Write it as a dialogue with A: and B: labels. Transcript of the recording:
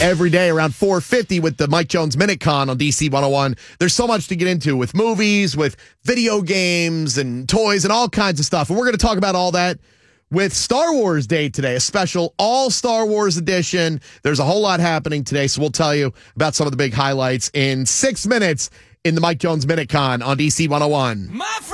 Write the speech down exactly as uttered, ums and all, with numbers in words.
A: every day around four fifty with the Mike Jones Minute Con on D C one oh one. There's so much to get into with movies, with video games and toys and all kinds of stuff. And we're going to talk about all that with Star Wars Day today, a special all Star Wars edition. There's a whole lot happening today, so we'll tell you about some of the big highlights in six minutes in the Mike Jones Minute Con on D C one oh one. My